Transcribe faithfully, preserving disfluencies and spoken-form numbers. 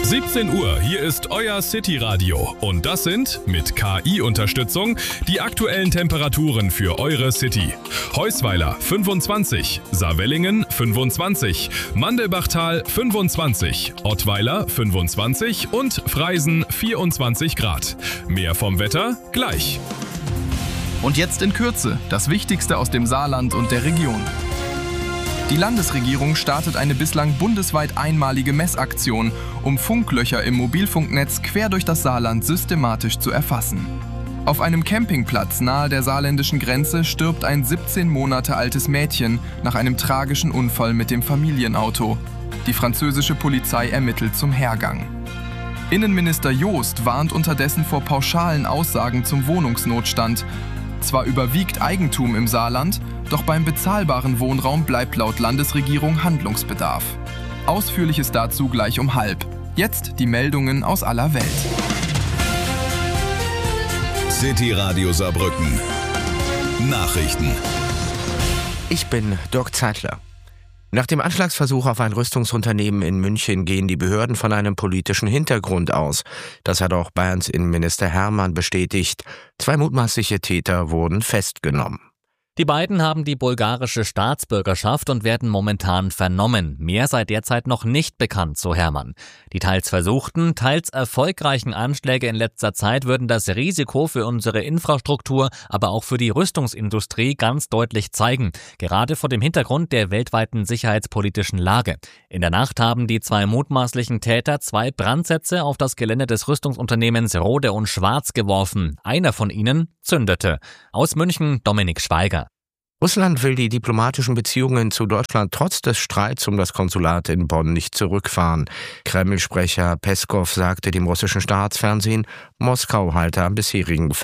siebzehn Uhr, hier ist euer City-Radio. Und das sind, mit K I-Unterstützung, die aktuellen Temperaturen für eure City. Heusweiler fünfundzwanzig, Saarwellingen fünfundzwanzig, Mandelbachtal fünfundzwanzig, Ottweiler fünfundzwanzig und Freisen vierundzwanzig Grad. Mehr vom Wetter gleich. Und jetzt in Kürze das Wichtigste aus dem Saarland und der Region. Die Landesregierung startet eine bislang bundesweit einmalige Messaktion, um Funklöcher im Mobilfunknetz quer durch das Saarland systematisch zu erfassen. Auf einem Campingplatz nahe der saarländischen Grenze stirbt ein siebzehn Monate altes Mädchen nach einem tragischen Unfall mit dem Familienauto. Die französische Polizei ermittelt zum Hergang. Innenminister Joost warnt unterdessen vor pauschalen Aussagen zum Wohnungsnotstand. Zwar überwiegt Eigentum im Saarland, doch beim bezahlbaren Wohnraum bleibt laut Landesregierung Handlungsbedarf. Ausführliches dazu gleich um halb. Jetzt die Meldungen aus aller Welt. City Radio Saarbrücken. Nachrichten. Ich bin Dirk Zeitler. Nach dem Anschlagsversuch auf ein Rüstungsunternehmen in München gehen die Behörden von einem politischen Hintergrund aus. Das hat auch Bayerns Innenminister Hermann bestätigt. Zwei mutmaßliche Täter wurden festgenommen. Die beiden haben die bulgarische Staatsbürgerschaft und werden momentan vernommen. Mehr sei derzeit noch nicht bekannt, so Hermann. Die teils versuchten, teils erfolgreichen Anschläge in letzter Zeit würden das Risiko für unsere Infrastruktur, aber auch für die Rüstungsindustrie ganz deutlich zeigen. Gerade vor dem Hintergrund der weltweiten sicherheitspolitischen Lage. In der Nacht haben die zwei mutmaßlichen Täter zwei Brandsätze auf das Gelände des Rüstungsunternehmens Rohde und Schwarz geworfen. Einer von ihnen zündete. Aus München Dominik Schweiger. Russland will die diplomatischen Beziehungen zu Deutschland trotz des Streits um das Konsulat in Bonn nicht zurückfahren. Kreml-Sprecher Peskow sagte dem russischen Staatsfernsehen, Moskau halte am bisherigen